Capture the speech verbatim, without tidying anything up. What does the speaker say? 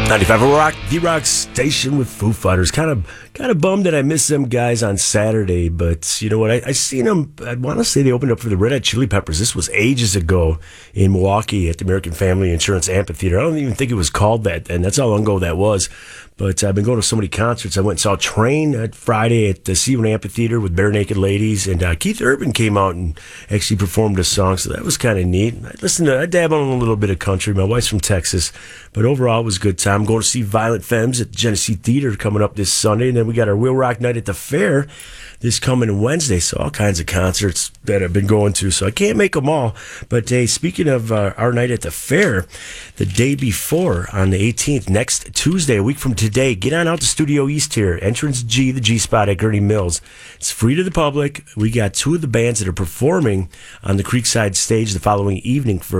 ninety-five Rock, the Rock Station with Foo Fighters. Kind of, kind of bummed that I missed them guys on Saturday, but you know what? I, I seen them. I want to say they opened up for the Red Hot Chili Peppers. This was ages ago in Milwaukee at the American Family Insurance Amphitheater. I don't even think it was called that, and that's how long ago that was. But I've been going to so many concerts. I went and saw Train at Friday at the Sebring Amphitheater with Bare Naked Ladies, and uh, Keith Urban came out and actually performed a song, so that was kind of neat. I listened to, I dabble in a little bit of country. My wife's from Texas, but overall it was a good time. I'm going to see Violent Femmes at the Genesee Theater coming up this Sunday, and then we got our Wheel Rock Night at the Fair this coming Wednesday, so all kinds of concerts that I've been going to, so I can't make them all. But hey, speaking of uh, our night at the fair, the day before, on the eighteenth, next Tuesday, a week from today, get on out to Studio East here, Entrance G, the G-Spot at Gurney Mills. It's free to the public. We got two of the bands that are performing on the Creekside stage the following evening for